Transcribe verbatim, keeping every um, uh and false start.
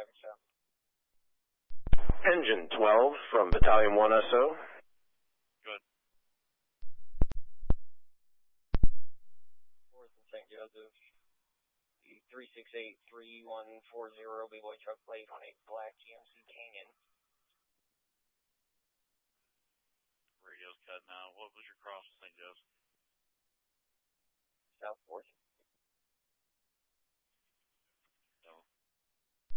traffic south. Engine twelve from Battalion one S O. Good. fourth and Saint Joseph. three six eight three one four zero B-Boy truck plate on a black G M C Canyon. Radio's cut now. What was your cross, Saint Joseph? South fourth.